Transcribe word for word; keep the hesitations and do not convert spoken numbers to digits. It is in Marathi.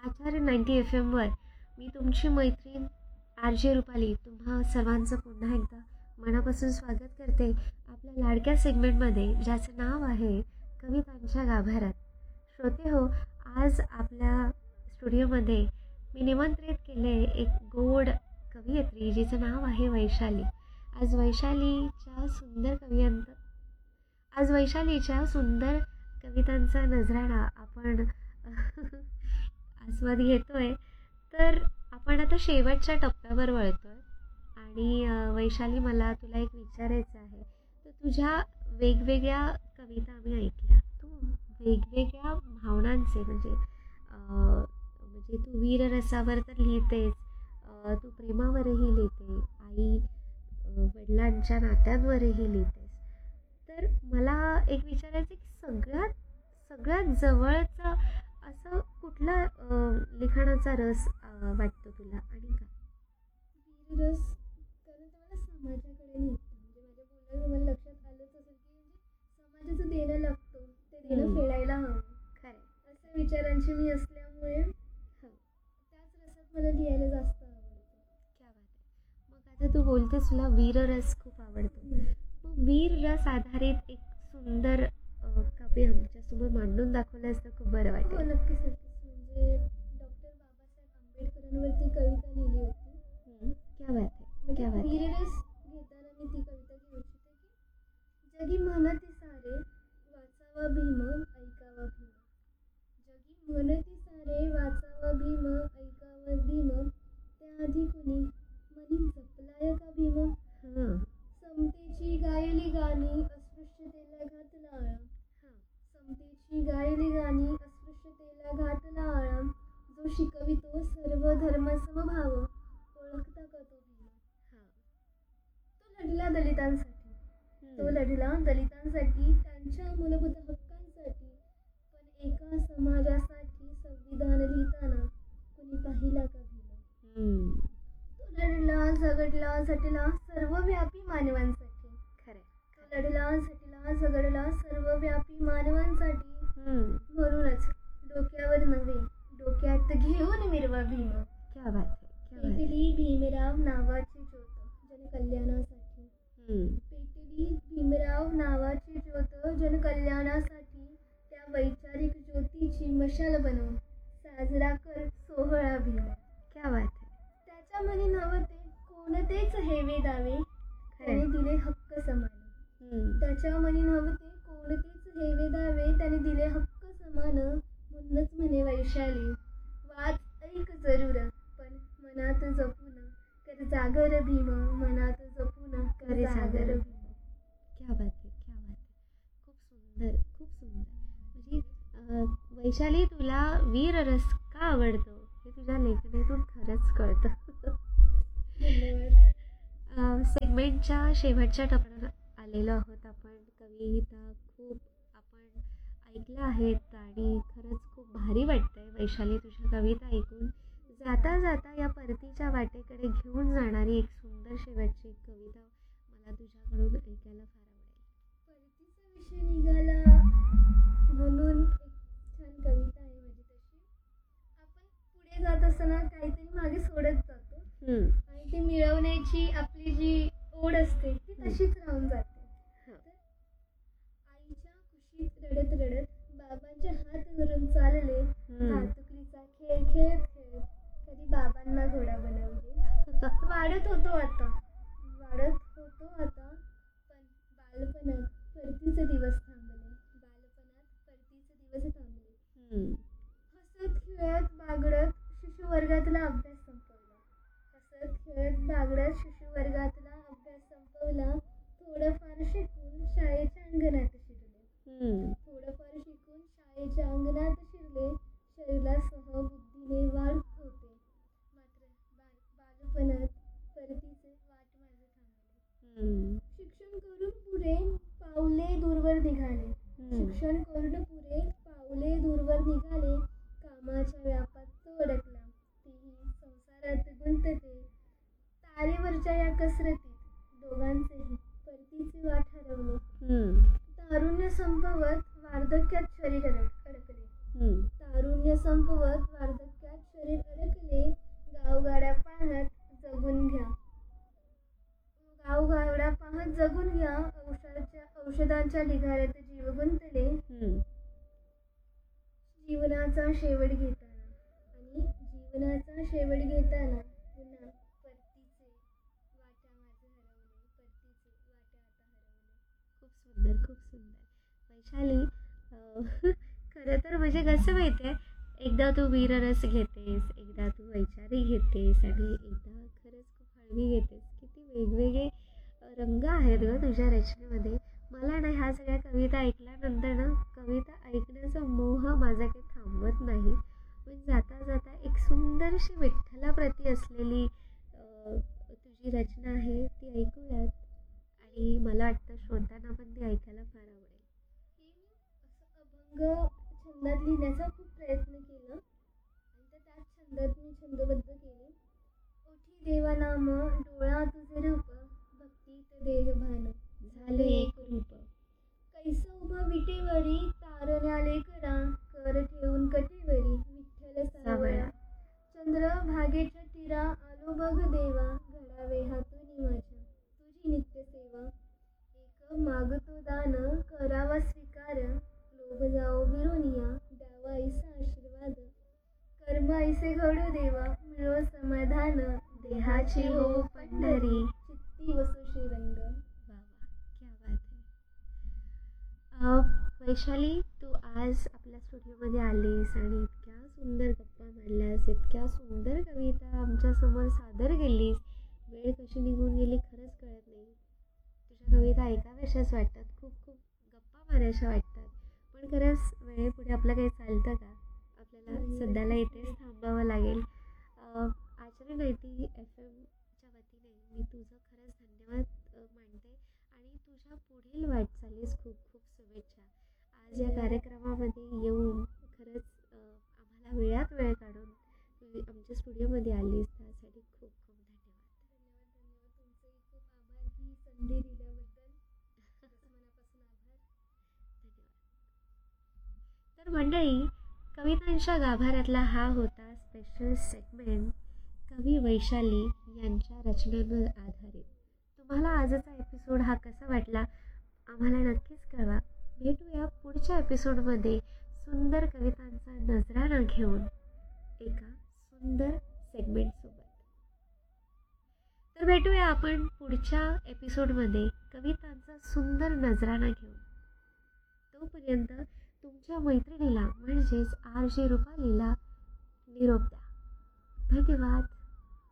आचार्य नाईंटी एफ एमवर मी तुमची मैत्रीण आर जे रुपाली तुम्हा सर्वांचं पुन्हा एकदा मनापासून स्वागत करते आपल्या लाडक्या सेगमेंटमध्ये, ज्याचं नाव आहे कवितांच्या गाभाऱ्यात. श्रोते हो, आज आपल्या स्टुडिओमध्ये मी निमंत्रित केले एक गोड कवयित्री जिचं नाव आहे वैशाली. आज वैशालीच्या सुंदर कवियंत आज वैशालीच्या सुंदर कवितांचा नजराणा आपण आस्वाद घेतोय. तर आपण आता शेवटच्या टप्प्यावर वळतोय आणि वैशाली, मला तुला एक विचारायचं आहे. तर तुझ्या वेगवेगळ्या कविता आम्ही ऐकल्या, तू वेगवेगळ्या भावनांचे म्हणजे म्हणजे तू वीररसावर तर लिहितेस, तू प्रेमावरही लिहिते, आई वडिलांच्या नात्यांवरही लिहितेस. तर मला एक विचारायचं की सगळ्यात सगळ्यात जवळचा असं कुठला लिखाणाचा रस वाटतो तुला आणि का? रस कारण तुम्हाला समाजाकडे निघतं, म्हणजे माझ्या बोलण्यात मला लक्षात आलंच असेल की म्हणजे समाजाचं देणं लागतं, ते देणं फेडायला हवं. खरं, अशा विचारांची मी असल्यामुळे त्याच रसात मला लिहायला जास्त आवडतं. क्या बात आहे. मग आता तू बोलतेस तुला वीररस खूप आवडतो, मग वीररस आधारित एक सुंदर काव्य आमच्यासमोर मांडून दाखवल्यास तर खूप बरं वाटेल. हो, नक्कीच नक्कीच. म्हणजे डॉक्टर बाबासाहेब आंबेडकरांवरती कविता लिहिली होती. क्या बात आहे, क्या बात आहे. वीररस घेताना मी ती कविता घेऊ इच्छिते की जगी म्हणती सारे वाचावा भीम ऐकावा भीम. जगी म्हणती सारे वाचावा भीम ऐकावा भीम. त्याआधी कुणी मनी जपलाय का भीम. समतेची गायली गाणी अस्पृश्यतेला घातला आळा. समतेची गायली गाणी अस्पृश्यतेला घातला आळा. जो शिकवितो सर्व धर्म समभाव ओळखता का तो भीम. तो लढला दलितांसाठी, तो लढला दलितांसाठी त्यांच्या मूलभूत हक्कांसाठी. पण एका समाजासाठी संविधान लिहिताना कुणी पाहिला का भीम. तो लढला झगडला झटला सर्वव्यापी मानवांसाठी. खरं, तो लढला झटला झगडला सर्वव्यापी मानवांसाठी. म्हणूनच डोक्यावर नव्हे डोक्यात घेऊन मिरवा भीम. क्या बात आहे, क्या बात आहे. पेटली भीमराव नावाची ज्योत जनकल्याणासाठी. पेटली भीमराव नावाची ज्योत जनकल्याणासाठी. त्या वैचारिक ज्योतीची मशाल बनवून साजरा कर सोहळा भीम. क्या बात आहे. त्याच्या मनी नव्हते कोणतेच हेवे दावे, त्याने दिले हक्क समान. त्याच्या मनी नव्हते कोणतेच हेवे दावे, त्याने दिले हक्क समान. म्हणूनच म्हणे वैशाली वाच ऐक जरूर पण मनात जपून कर जागर भीम. मनात जपून कर जागर भीम. क्या बात आहे, क्या बात आहे. खूप सुंदर, खूप सुंदर. म्हणजे वैशाली, तुला वीररस का आवडतो हे तुझ्या लेखनातून खरंच कळतं. धन्यवाद. सेगमेंटच्या शेवटच्या टप्प्यावर आलेलो आहोत आपण. कविता खूप आपण ऐकल्या आहेत आणि खरंच खूप भारी वाटतंय वैशाली तुझ्या कविता ऐकून. जाता जाता या परतीच्या वाटेकडे घेऊन जाणारी एक सुंदर शेवटची एक कविता मला तुझ्याकडून ऐकायला फार आवडेल. परतीचा विषय निघाला म्हणून एक छान कविता आहे माझी तशी. आपण पुढे जात असताना काहीतरी मागे सोडत जातो आणि ती मिळवण्याची आपली जी ओढ असते ती तशीच राहून जाते. आईच्या कुशीत रडत रडत बाबांचे हात धरून चालले. भातुकलीचा खेळ खेळत खेळत कधी बाबांना घोडा बनवले. वाढत होतो आता वाढत होतो आता पण बालपणात परतीचे दिवस थांबले. बालपणात परतीचे दिवस थांबले. हसत खेळत बागडत शिशुवर्गातला अभ्यास संपवला. हसत खेळत बागडत शिशुवर्गातला अभ्यास संपवला. थोडंफार शिकून शाळेच्या अंगणात शिरले. थोडंफार शिकून शाळेच्या अंगणात शिरले. शरीरासह बुद्धीने वाढ होते. मात्र बालपणात परतीचे वाट माझे थांबले. शिक्षण करून पुढे पावले दूरवर निघाले. शिक्षण करून पुढे पावले दूरवर निघाले. कामाच्या व्यापात तो अडकला. तेही संसारात गुंतते. तारेवरच्या या कसरतीत दोघांचेही परतीचे वाट हरवले. तारुण्य संपवत वार्धक्यात शरीर अडकले. तारुण्य संपवत वार्धक्यात शरीर अडकले गावगाड्या पाहत जगून घ्या गावगाड्या पाहत जगून घ्या औषधाच्या औषधांच्या ढिगाऱ्यात जीव गुंतले हम्म. जीवनाचा शेवट घेताना आणि जीवनाचा शेवट घेताना पुन्हा परतीचे वाटा माझे हरवले परतीचे वाटा आता हरवले. खूप सुंदर खूप सुंदर वैशाली. अं, खरं तर म्हणजे कसं माहिती आहे, एकदा तू वीररस घेतेस, एकदा तू वैचारी घेतेस आणि एकदा खरंच खूप हळवी घेतेस. किती वेगवेगळे अ, रंग आहेत ग तुझ्या रचनेमध्ये. मला ना ह्या सगळ्या कविता ऐकल्यानंतर ना कविता ऐकण्याचा मोह माझा काही थांबत नाही. पण जाता जाता एक सुंदरशी विठ्ठलाप्रती असलेली अ, तुझी रचना आहे ती ऐकूयात. आणि मला वाटतं श्रोत्यांना पण ती ऐकायला फार आवडेल. की मी असं अभंग छंदात लिहिण्याचा खूप प्रयत्न केला आणि तर त्याच छंदात मी छंदबद्ध केले. ओठी देवा नाम डोळा तुझे रूप भक्तीत देह भान झाले एक रूप. कैस उभा विटेवरी तारण्याले करा कर ठेवून कटेवरी विठ्ठल सावळा चंद्र भागेच्या तीरा आलो बघ देवा घडावे हातून माझ्या तुझी नित्य सेवा एक मागतो दान करावा स्वीकार लोभ जाओ विरोनिया द्यावा ऐसा आशीर्वाद कर्म ऐसे घडू देवा मिळो समाधान देहाची हो पंढरी. चित्ती वसु श्रीरंग. वा वा, क्या बात आहे. अ, वैशाली, तू आज आपल्या स्टुडिओमध्ये आलीस आणि इतक्या सुंदर गप्पा मारल्यास, इतक्या सुंदर कविता आमच्यासमोर सादर केलीस. वेळ कशी निघून गेली खरंच कळत नाही. तुझ्या कविता ऐकाव्याशाच वाटतात, खूप खूप गप्पा मारायच्या वाटतात. पण खरंच वेळेपुढे आपलं काही चालतं का? आपल्याला सध्याला इथेच थांबावं लागेल. अ, आचरण नाईन्टी एफ एमच्या वतीने मी तुझं खरंच धन्यवाद अ, मानते आणि तुझ्या पुढील वाटचालीस खूप खूप शुभेच्छा. आज या कार्यक्रमामध्ये येऊन खरंच अ, आम्हाला वेळात वेळ काढून तू आमच्या स्टुडिओमध्ये आलीस त्यासाठी खूप खूप धन्यवाद. धन्यवाद धन्यवाद तुमचंही खूप आभार ही संधी दिल्याबद्दल. खरंच मनापासून आभार. धन्यवाद. तर मंडळी, कवितांच्या गाभाऱ्यातला हा होता स्पेशल सेगमेंट कवी वैशाली यांच्या रचनांवर आधारित. तुम्हाला आजचा एपिसोड हा कसा वाटला आम्हाला नक्कीच कळवा. भेटूया पुढच्या एपिसोडमध्ये सुंदर कवितांचा नजराणा घेऊन एका सुंदर सेगमेंटसोबत. तर भेटूया आपण पुढच्या एपिसोडमध्ये कवितांचा सुंदर नजराणा घेऊन. तोपर्यंत तुमच्या मैत्रिणीला म्हणजेच आर जे रुपालीला निरोप द्या. धन्यवाद.